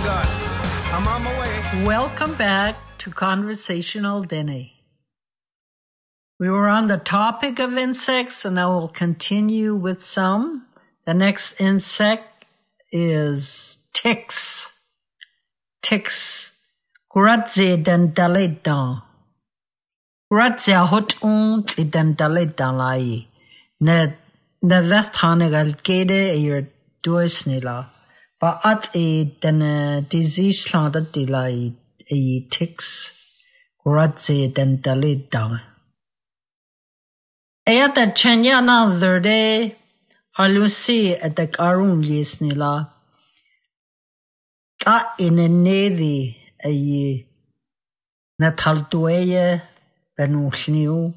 God. I'm on my way. Welcome back to Conversational Dene. We were on the topic of insects, and I will continue with some. The next insect is ticks. Ticks. Kuratze dan daledan. Kuratze hot dan daledan lai. Ne vethanigal gede your duisnila. But at den disease landet dilai ticks. Kuratze dan daledan. Ayat the Chenya na verde halusi at the karun lisnila. Ta in a navy a nataltueye benusniu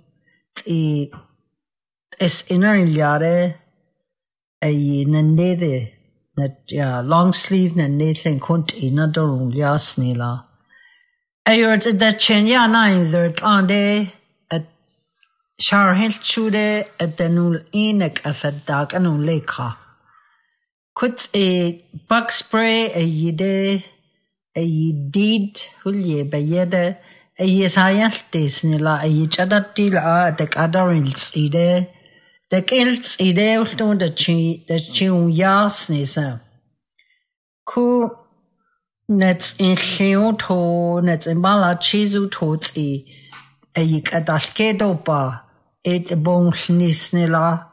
is inner yare a nede that long sleeve nathan kunt in a dorun yasnila. Ayat the Chenya na third on day. Sharhelt shude at the nul enek afedak anul leka. Kut a bug spray a yide a yidid hulye bayede a yithayal disnila a yichadatil the kadarils ide the kilts ide ulton the chiun yasnisa. Ku nets in chioto nets in bala chizu toti a yikadalkedo ba. Et bon snisnila.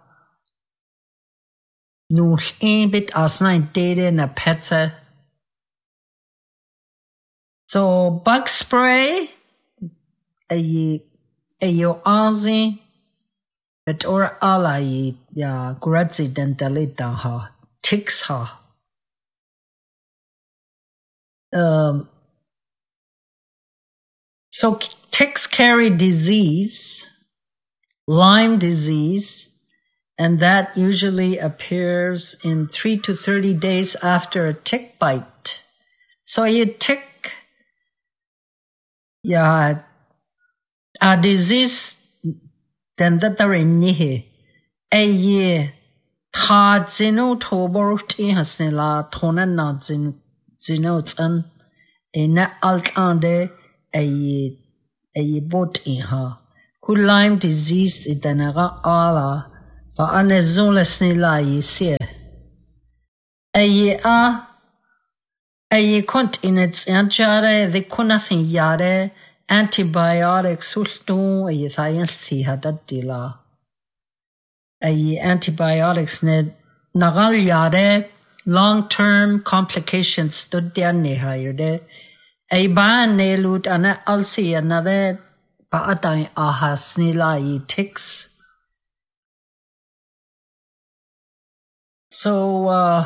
Nu bit asna dede na petsa. So bug spray a yo anzi et or ala ya gradzi dentalita ha ticks ha. So ticks carry disease. Lyme disease, and that usually appears in 3 to 30 days after a tick bite. So a tick, a disease, then that are in nihe. A year, ta zino toboruti hasnila tona na zinots a na altande a bot in her. Ku Lyme disease idanaga ala ba anezoles nila yise. Aye kont in its anjare the kunathing yare antibiotics sultu aye thayan thi hadadila. Aye antibiotics ne nagal yare long-term complications studya ne hayde. Aye ba ne lut ana alsi another Paatay ahas nila ticks. So,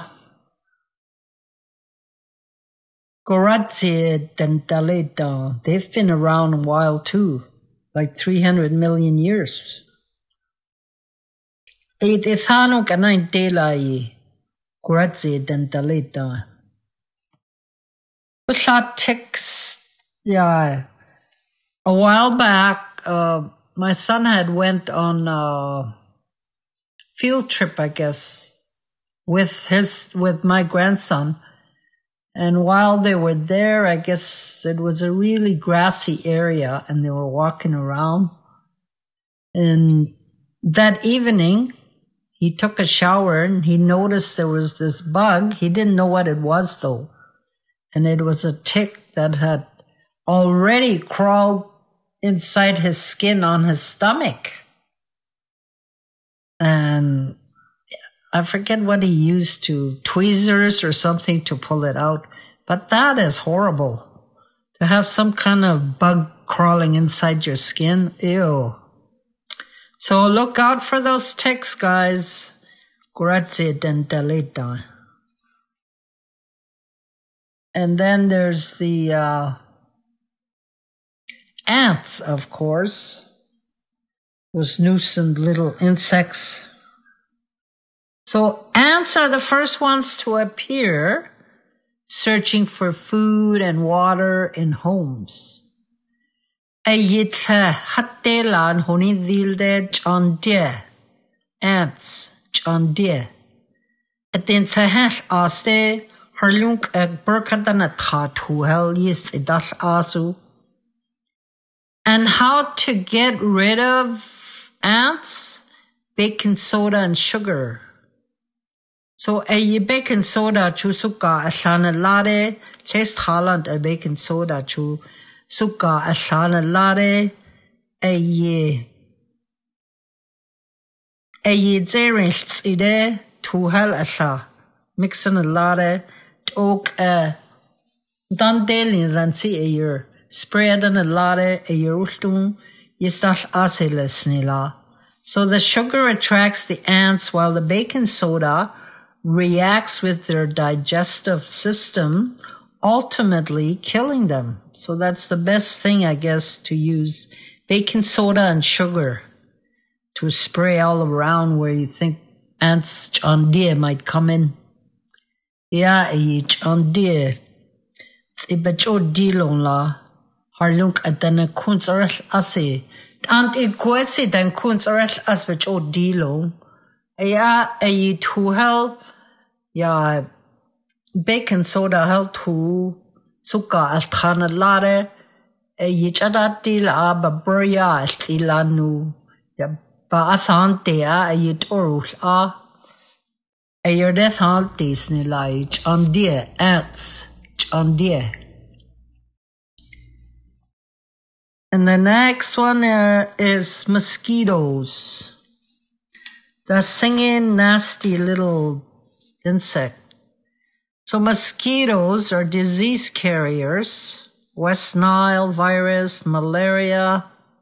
Goradze dentaleta, they've been around a while too, like 300 million years. It ithano kanay delay, Goradze dentaleta. But ticks, yeah. A while back, my son had went on a field trip, I guess, with my grandson. And while they were there, I guess it was a really grassy area and they were walking around. And that evening, he took a shower and he noticed there was this bug. He didn't know what it was though. And it was a tick that had already crawled inside his skin on his stomach. And I forget what he used tweezers or something to pull it out. But that is horrible. To have some kind of bug crawling inside your skin. Ew. So look out for those ticks, guys. Grazie dentalita. And then there's the ants, of course, those nuisance little insects. So ants are the first ones to appear searching for food and water in homes. Ayitha hattelan honidilde chandie ants chandie. Atin thahel aste harlunk ag burkadana tatu hel yeast idash asu. And how to get rid of ants? Baking soda and sugar. So a baking soda chu suka ashana lade, taste Holland a baking soda chu suka ashana lade, a zerinch ide tu hel asha, mixing a lade, oak dan daily than see a year, spread on a lade a year yistash asilis nila. So the sugar attracts the ants while the baking soda reacts with their digestive system, ultimately killing them. So that's the best thing, I guess, to use baking soda and sugar to spray all around where you think ants on deer might come in. Yeah, each on deer. Ibacho dilong la harlunk atana kunz or asi. Ant ikwesi dan kunz or as bacho dilong. Yeah, a to help. Yeah, baking soda hel tu suka althana lare yichadati la baburia altilanu ya ba athante a yitorus a your death haltis ni like on dear ants on dear. And the next one is mosquitoes. The singing nasty little insect. So mosquitoes are disease carriers, West Nile virus, malaria.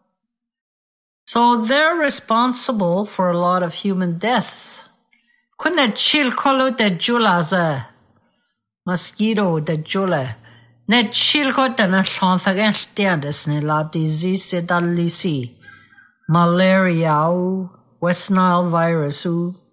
So they're responsible for a lot of human deaths. Kuna chil kolo de julaza. Mosquito de jula. Ne chil ko de na shantagan tiandes ne la disease de dalisi. Malaria, West Nile virus.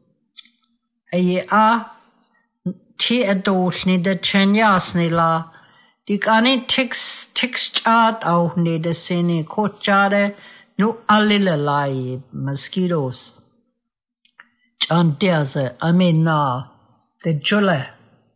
Ti adosh ni de chenyas ni la. Dik ani tix chat au ni de sini ko chade no alila lai mosquitoes. Chantiaze, the jule.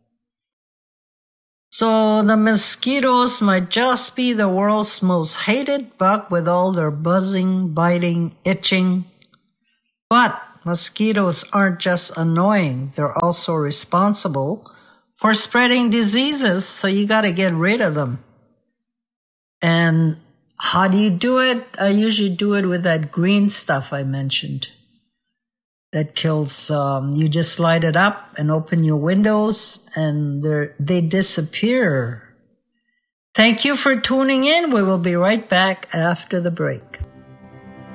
So the mosquitoes might just be the world's most hated bug with all their buzzing, biting, itching. But mosquitoes aren't just annoying, they're also responsible for spreading diseases, so you gotta get rid of them. And how do you do it? I usually do it with that green stuff I mentioned. That kills, you just light it up and open your windows and they disappear. Thank you for tuning in. We will be right back after the break.